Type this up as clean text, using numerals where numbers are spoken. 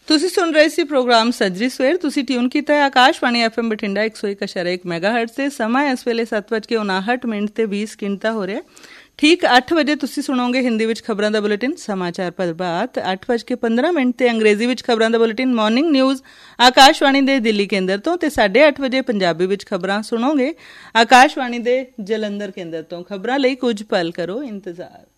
ਤੁਸੀਂ ਸੁਣ ਰਹੇ ਸੀ ਪ੍ਰੋਗਰਾਮ ਸੱਜਰੀ ਸਵੇਰ। ਤੁਸੀਂ ਟਿਊਨ ਕੀਤਾ ਹੈ ਆਕਾਸ਼ਵਾਣੀ FM ਬਠਿੰਡਾ 101.1 ਮੈਗਾਹਰਟਜ਼ ਤੇ। ਸਮਾਂ ਇਸ ਵੇਲੇ 7:59 ਤੇ 20 ਸਕਿੰਟ ਹੋ ਰਿਹਾ। ਠੀਕ 8 ਵਜੇ ਤੁਸੀਂ ਸੁਣੋਗੇ ਹਿੰਦੀ ਵਿੱਚ ਖਬਰਾਂ ਦਾ ਬੁਲੇਟਿਨ ਸਮਾਚਾਰ ਪ੍ਰਭਾਤ। 8:15 ਤੇ ਅੰਗਰੇਜ਼ੀ ਵਿੱਚ ਖਬਰਾਂ ਦਾ ਬੁਲੇਟਿਨ ਮਾਰਨਿੰਗ ਨਿਊਜ਼ ਆਕਾਸ਼ਵਾਣੀ ਦੇ ਦਿੱਲੀ ਕੇਂਦਰ ਤੋਂ। ਤੇ 8:30 ਵਜੇ ਪੰਜਾਬੀ ਵਿੱਚ ਖਬਰਾਂ ਸੁਣੋਗੇ ਆਕਾਸ਼ਵਾਣੀ ਦੇ ਜਲੰਧਰ ਕੇਂਦਰ ਤੋਂ। ਖਬਰਾਂ ਲਈ ਕੁਝ ਪਲ ਕਰੋ ਇੰਤਜ਼ਾਰ।